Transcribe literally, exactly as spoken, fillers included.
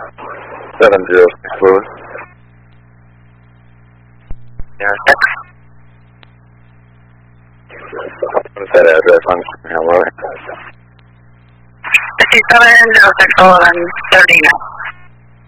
seven zero six Louis. Yeah. What's that address on Hello? fifty-seven zero six Sullivan, thirty now.